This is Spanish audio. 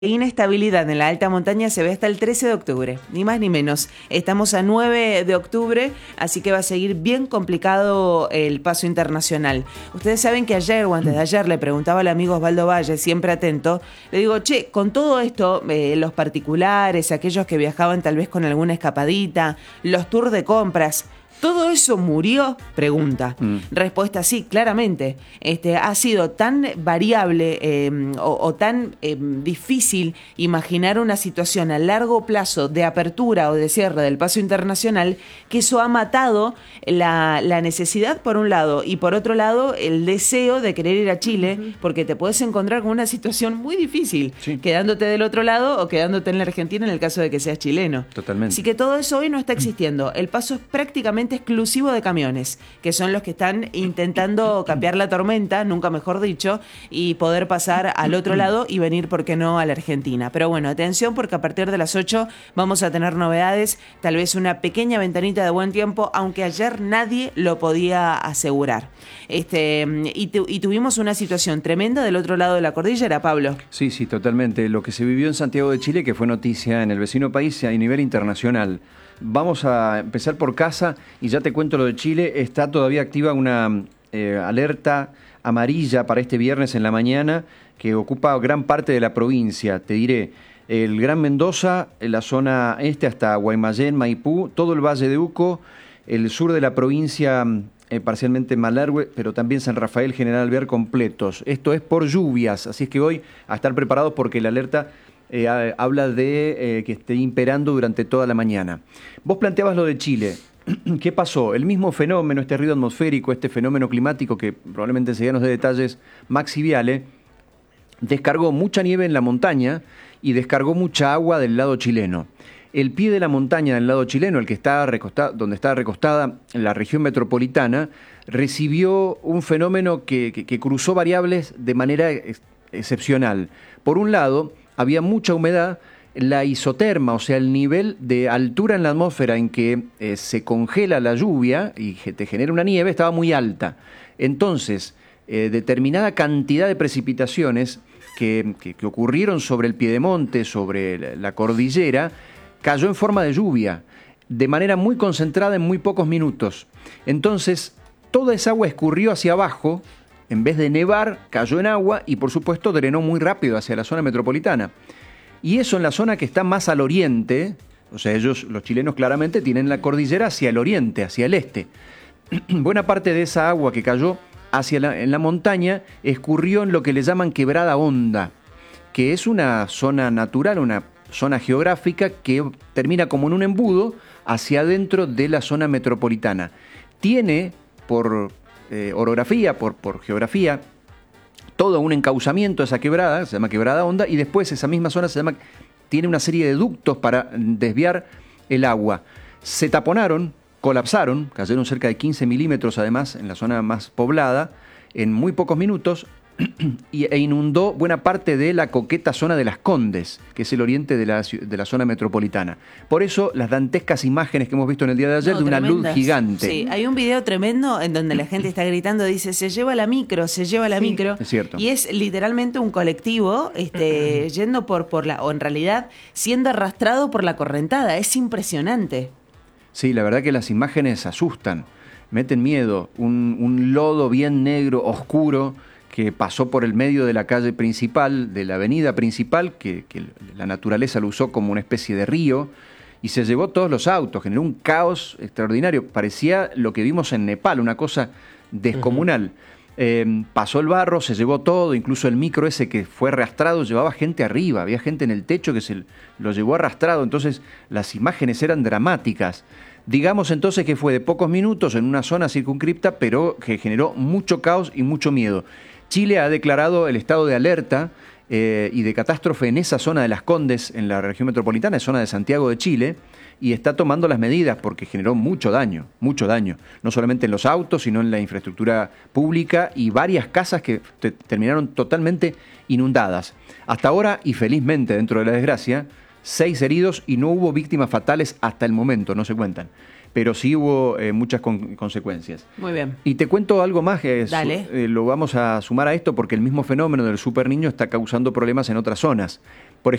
Inestabilidad en la alta montaña se ve hasta el 13 de octubre, ni más ni menos. Estamos a 9 de octubre, así que va a seguir bien complicado el paso internacional. Ustedes saben que ayer o antes de ayer le preguntaba al amigo Osvaldo Valle, siempre atento, le digo, che, con todo esto, los particulares, aquellos que viajaban tal vez con alguna escapadita, los tours de compras, ¿todo eso murió? Pregunta. Respuesta, sí, claramente. Ha sido tan variable o tan difícil imaginar una situación a largo plazo de apertura o de cierre del paso internacional que eso ha matado la necesidad por un lado y por otro lado el deseo de querer ir a Chile, porque te puedes encontrar con una situación muy difícil, quedándote del otro lado o quedándote en la Argentina en el caso de que seas chileno. Totalmente. Así que todo eso hoy no está existiendo. El paso es prácticamente exclusivo de camiones, que son los que están intentando capear la tormenta, nunca mejor dicho, y poder pasar al otro lado y venir, ¿por qué no?, a la Argentina. Pero bueno, atención, porque a partir de las 8 vamos a tener novedades, tal vez una pequeña ventanita de buen tiempo, aunque ayer nadie lo podía asegurar. Y tuvimos una situación tremenda del otro lado de la cordillera, Pablo. Sí, totalmente. Lo que se vivió en Santiago de Chile, que fue noticia en el vecino país y a nivel internacional. Vamos a empezar por casa y ya te cuento lo de Chile. Está todavía activa una alerta amarilla para este viernes en la mañana que ocupa gran parte de la provincia. Te diré, el Gran Mendoza, la zona este hasta Guaymallén, Maipú, todo el Valle de Uco, el sur de la provincia, parcialmente Malargüe, pero también San Rafael, General Alvear completos. Esto es por lluvias, así es que hoy a estar preparados porque la alerta habla de que esté imperando durante toda la mañana. Vos planteabas lo de Chile. ¿Qué pasó? El mismo fenómeno, este ruido atmosférico, este fenómeno climático que probablemente enseguida nos dé detalles Maxi Viale, descargó mucha nieve en la montaña y descargó mucha agua del lado chileno. El pie de la montaña del lado chileno, el que está donde está recostada en la región metropolitana, recibió un fenómeno que cruzó variables de manera excepcional. Por un lado, había mucha humedad, la isoterma, o sea, el nivel de altura en la atmósfera en que se congela la lluvia y te genera una nieve, estaba muy alta. Entonces, determinada cantidad de precipitaciones que ocurrieron sobre el piedemonte, sobre la cordillera, cayó en forma de lluvia, de manera muy concentrada en muy pocos minutos. Entonces, toda esa agua escurrió hacia abajo, en vez de nevar, cayó en agua y, por supuesto, drenó muy rápido hacia la zona metropolitana. Y eso en la zona que está más al oriente, o sea, ellos, los chilenos, claramente tienen la cordillera hacia el oriente, hacia el este. Buena parte de esa agua que cayó en la montaña escurrió en lo que le llaman Quebrada Honda, que es una zona natural, una zona geográfica que termina como en un embudo hacia adentro de la zona metropolitana. Tiene, por orografía, por geografía, todo un encauzamiento a esa quebrada, se llama Quebrada Honda, y después esa misma zona tiene una serie de ductos para desviar el agua. Se taponaron, colapsaron, cayeron cerca de 15 milímetros además en la zona más poblada, en muy pocos minutos, e inundó buena parte de la coqueta zona de Las Condes, que es el oriente de la zona metropolitana. Por eso las dantescas imágenes que hemos visto en el día de ayer de una luz gigante. Sí, hay un video tremendo en donde la gente está gritando, dice, se lleva la micro, micro. Es cierto. Y es literalmente un colectivo yendo o en realidad siendo arrastrado por la correntada. Es impresionante. Sí, la verdad que las imágenes asustan, meten miedo. Un lodo bien negro, oscuro, que pasó por el medio de la calle principal, de la avenida principal, que la naturaleza lo usó como una especie de río, y se llevó todos los autos, generó un caos extraordinario. Parecía lo que vimos en Nepal, una cosa descomunal. Pasó el barro, se llevó todo, incluso el micro ese que fue arrastrado llevaba gente arriba, había gente en el techo que se lo llevó arrastrado, entonces las imágenes eran dramáticas. Digamos entonces que fue de pocos minutos en una zona circunscripta, pero que generó mucho caos y mucho miedo. Chile ha declarado el estado de alerta y de catástrofe en esa zona de Las Condes, en la región metropolitana, es zona de Santiago de Chile, y está tomando las medidas porque generó mucho daño, no solamente en los autos, sino en la infraestructura pública y varias casas que terminaron totalmente inundadas. Hasta ahora, y felizmente dentro de la desgracia, 6 heridos y no hubo víctimas fatales hasta el momento, no se cuentan. pero sí hubo muchas consecuencias. Muy bien. Y te cuento algo más, que Dale. lo vamos a sumar a esto porque el mismo fenómeno del superniño está causando problemas en otras zonas. Por